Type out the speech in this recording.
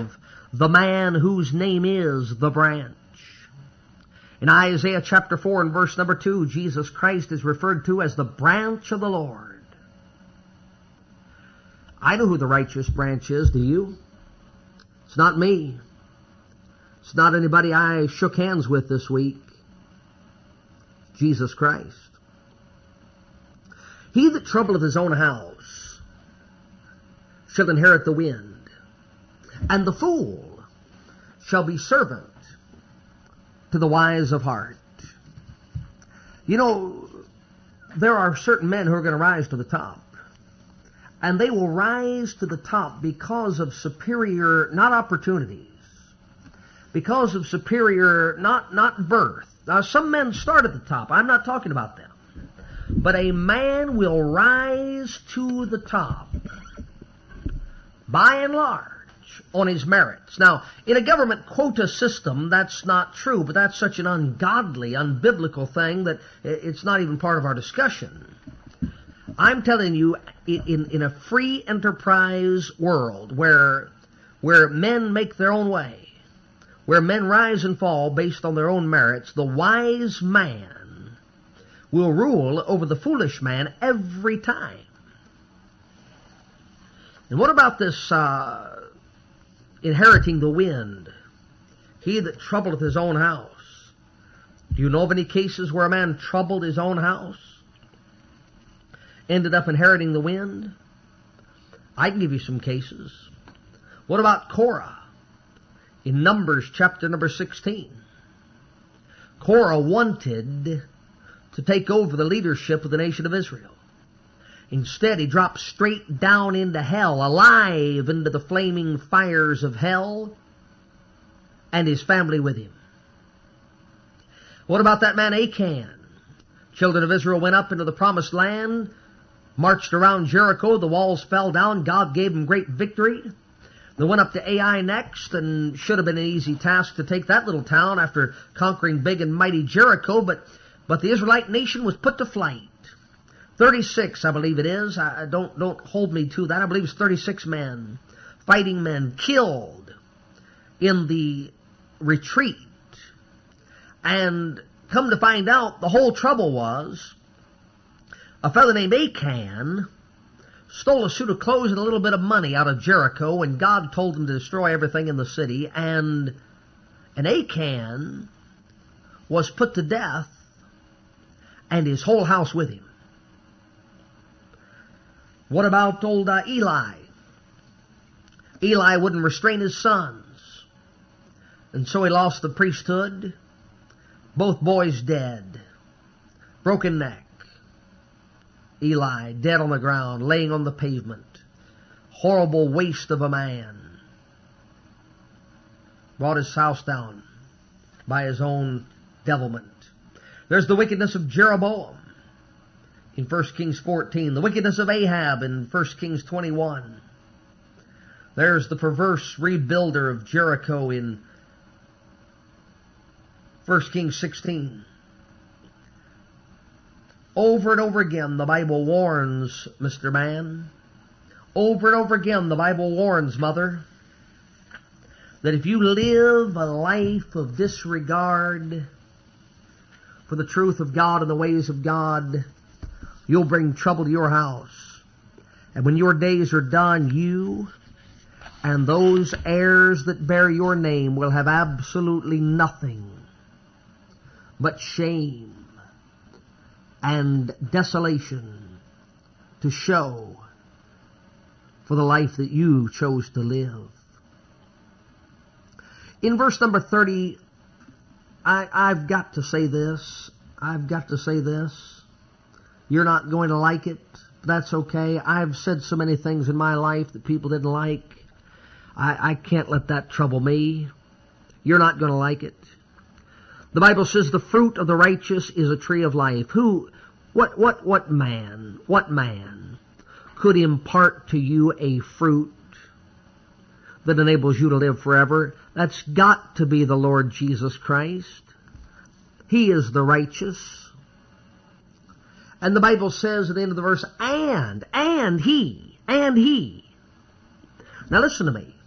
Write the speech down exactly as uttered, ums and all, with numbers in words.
of the man whose name is the branch. In Isaiah chapter four and verse number two, Jesus Christ is referred to as the branch of the Lord. I know who the righteous branch is, do you? It's not me. It's not anybody I shook hands with this week. Jesus Christ. He that troubleth his own house shall inherit the wind, and the fool shall be servant to the wise of heart. You know, there are certain men who are going to rise to the top. And they will rise to the top because of superior, not opportunities, because of superior, not, not birth. Now, some men start at the top. I'm not talking about them. But a man will rise to the top, by and large, on his merits. Now, in a government quota system, that's not true, but that's such an ungodly, unbiblical thing that it's not even part of our discussion. I'm telling you, in, in a free enterprise world where, where men make their own way, where men rise and fall based on their own merits, the wise man will rule over the foolish man every time. And what about this uh, inheriting the wind? He that troubleth his own house. Do you know of any cases where a man troubled his own house? Ended up inheriting the wind? I can give you some cases. What about Korah? In Numbers chapter number sixteen. Korah wanted to take over the leadership of the nation of Israel. Instead, he dropped straight down into hell, alive into the flaming fires of hell, and his family with him. What about that man Achan? Children of Israel went up into the promised land, marched around Jericho, the walls fell down, God gave them great victory. They went up to Ai next, and should have been an easy task to take that little town after conquering big and mighty Jericho, but, but the Israelite nation was put to flight. thirty-six, I believe it is. I, don't, don't hold me to that. I believe it's thirty-six men, fighting men, killed in the retreat. And come to find out, the whole trouble was a fellow named Achan stole a suit of clothes and a little bit of money out of Jericho, and God told him to destroy everything in the city, and, and Achan was put to death, and his whole house with him. What about old uh, Eli? Eli wouldn't restrain his sons, and so he lost the priesthood. Both boys dead. Broken neck. Eli dead on the ground, laying on the pavement. Horrible waste of a man. Brought his house down by his own devilment. There's the wickedness of Jeroboam in First Kings fourteen. The wickedness of Ahab in First Kings twenty-one. There's the perverse rebuilder of Jericho in First Kings sixteen. Over and over again, the Bible warns, Mister Man. Over and over again, the Bible warns, Mother, that if you live a life of disregard for the truth of God and the ways of God, you'll bring trouble to your house. And when your days are done, you and those heirs that bear your name will have absolutely nothing but shame and desolation to show for the life that you chose to live. In verse number thirty, I, I've got to say this. I've got to say this. You're not going to like it. That's okay. I've said so many things in my life that people didn't like. I, I can't let that trouble me. You're not going to like it. The Bible says the fruit of the righteous is a tree of life. Who, what, what, what man, what man could impart to you a fruit that enables you to live forever? That's got to be the Lord Jesus Christ. He is the righteous. And the Bible says at the end of the verse, and, and he, and he. Now listen to me.